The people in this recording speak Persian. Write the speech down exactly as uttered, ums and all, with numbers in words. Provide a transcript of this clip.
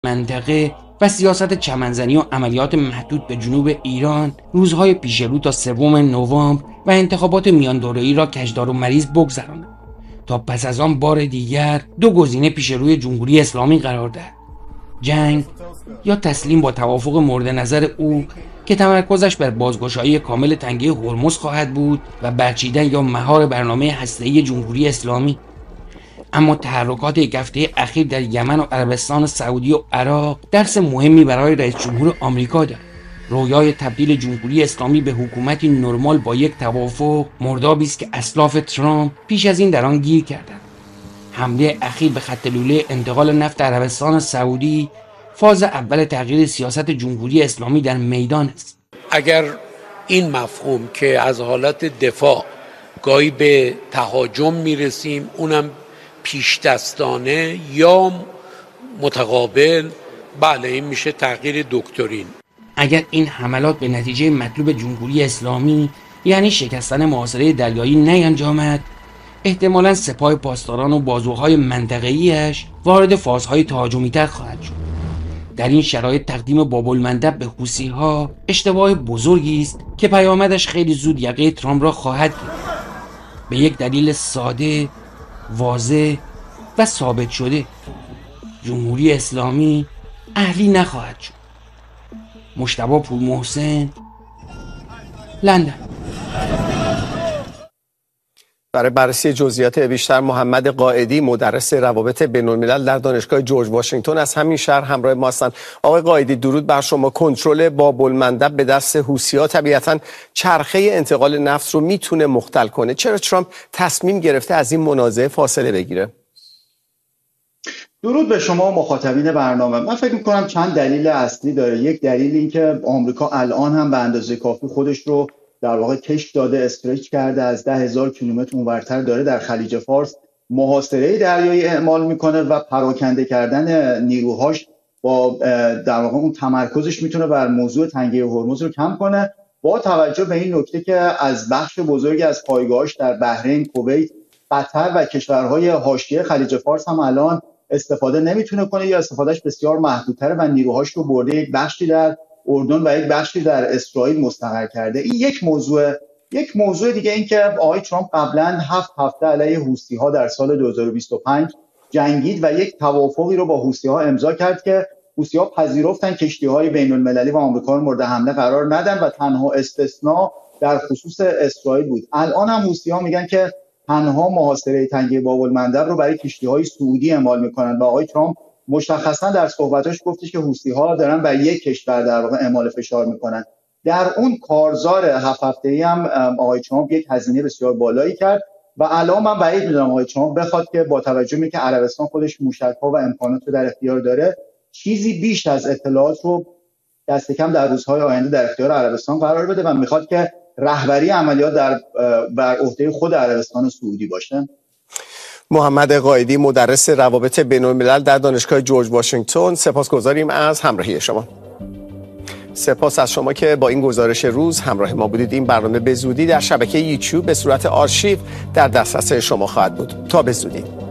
منطقه و سیاست چمنزنی و عملیات محدود به جنوب ایران روزهای پیش رو تا سوم نوامبر و انتخابات میان دوره‌ای را کجدار و مریض بگذراند تا پس از آن بار دیگر دو گزینه پیش روی جمهوری اسلامی قرار دهد: جنگ یا تسلیم با توافق مورد نظر او که تمرکزش بر بازگشایی کامل تنگه هرمز خواهد بود و برچیدن یا مهار برنامه هسته‌ای جمهوری اسلامی. اما تحرکات یک هفته اخیر در یمن و عربستان سعودی و عراق درس مهمی برای رئیس جمهور آمریکا دارد. رویای تبدیل جمهوری اسلامی به حکومتی نرمال با یک توافق مردابی است که اسلاف ترامپ پیش از این در آن گیر کردند. حمله اخیر به خط لوله انتقال نفت عربستان سعودی فاز اول تغییر سیاست جمهوری اسلامی در میدان است. اگر این مفهوم که از حالت دفاع گاهی به تهاجم میرسیم، اونم پیش دستانه یا متقابل، بله این میشه تغییر دکترین. اگر این حملات به نتیجه مطلوب جمهوری اسلامی یعنی شکستن محاصره دریایی نینجامد، احتمالاً سپاه پاسداران و بازوهای منطقه‌ایش وارد فازهای تهاجمی‌تر خواهد شد. در این شرایط تقدیم باب‌المندب به حوثی‌ها اشتباه بزرگی است که پیامدش خیلی زود یقه ترامپ را خواهد گرفت. به یک دلیل ساده، واضح و ثابت شده: جمهوری اسلامی اهلی نخواهد شد. مجتبی پورمحسن، لندن. برای بررسی جزئیات بیشتر محمد قائدی، مدرس روابط بین‌الملل در دانشگاه جورج واشنگتن از همین شهر همراه ما هستند. آقای قائدی درود بر شما. کنترل باب‌المندب به دست حوثی‌ها طبیعتاً چرخه انتقال نفت رو میتونه مختل کنه. چرا ترامپ تصمیم گرفته از این منازعه فاصله بگیره؟ درود به شما و مخاطبین برنامه. من فکر می‌کنم چند دلیل اصلی داره. یک دلیل این که آمریکا الان هم به اندازه کافی خودش رو در واقع کش داده، استرچ کرده، از ده هزار کیلومتر اونورتر داره در خلیج فارس محاصره دریایی اعمال میکنه و پراکنده کردن نیروهاش با در واقع اون تمرکزش میتونه بر موضوع تنگه هرمز رو کم کنه، با توجه به این نکته که از بخش بزرگی از پایگاهاش در بحرین، کویت، قطر و کشورهای حاشیه خلیج فارس هم الان استفاده نمیتونه کنه یا استفادهش بسیار محدودتره و نیروهاش رو برده یک بخشی در اردن و یک بخشی در اسرائیل مستقر کرده. این یک موضوع. یک موضوع دیگه این که آقای ترامپ قبلا هفت هفته علیه حوثی‌ها در سال دو هزار و بیست و پنج جنگید و یک توافقی رو با حوثی‌ها امضا کرد که حوثی‌ها پذیرفتن کشتی‌های بین‌المللی و آمریکا رو مورد حمله قرار ندن و تنها استثناء در خصوص اسرائیل بود. الان هم حوثی‌ها میگن که تنها محاصره تنگه باب‌المندب رو برای کشتی‌های سعودی اعمال می‌کنن و آقای ترامپ مشخصا در صحبتاش گفتش که حوثی‌ها دارن بر یک کشور در واقع اعمال فشار میکنن. در اون کارزار هفت هفته‌ای هم آقای ترامپ یک هزینه بسیار بالایی کرد و الان من بعید می‌دونم آقای ترامپ بخواد که با توجه به اینکه عربستان خودش موشک‌ها و امکانات رو در اختیار داره، چیزی بیش از اطلاعات رو دست کم در روزهای آینده در اختیار عربستان قرار بده و میخواد که رهبری عملیات در بر عهده خود عربستان سعودی باشه. محمد قائدی، مدرس روابط بین‌الملل در دانشگاه جورج واشنگتن، سپاسگزاریم از همراهی شما. سپاس از شما که با این گزارش روز همراه ما بودید. این برنامه به زودی در شبکه یوتیوب به صورت آرشیو در دسترس شما خواهد بود. تا به زودی.